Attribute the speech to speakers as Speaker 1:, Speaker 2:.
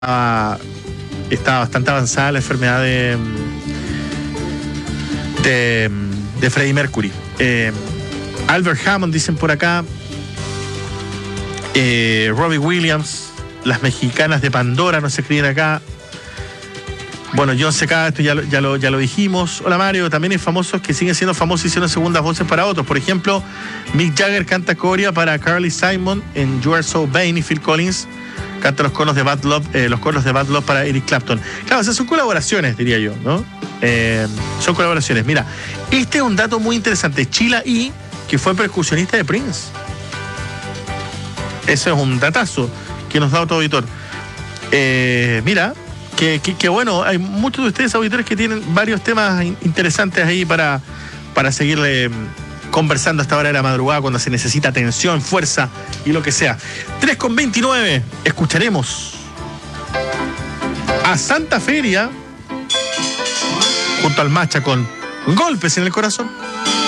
Speaker 1: está bastante avanzada la enfermedad de Freddie Mercury. Albert Hammond, dicen por acá. Robbie Williams, las mexicanas de Pandora nos escriben acá. Bueno, John C.K., esto ya lo dijimos. Hola Mario, también hay famosos que siguen siendo famosos y hicieron segundas voces para otros. Por ejemplo, Mick Jagger canta corea para Carly Simon en You Are So Vain, y Phil Collins canta los coros de Bad Love para Eric Clapton. Claro, esas son colaboraciones, diría yo, ¿no? Son colaboraciones. Mira, este es un dato muy interesante. Sheila E., que fue percusionista de Prince. Eso es un datazo que nos da otro auditor. Mira, que bueno, hay muchos de ustedes auditores que tienen varios temas interesantes ahí para seguirle conversando a esta hora de la madrugada, cuando se necesita atención, fuerza y lo que sea. 3:29, escucharemos a Santa Feria junto al Macha con Golpes en el Corazón.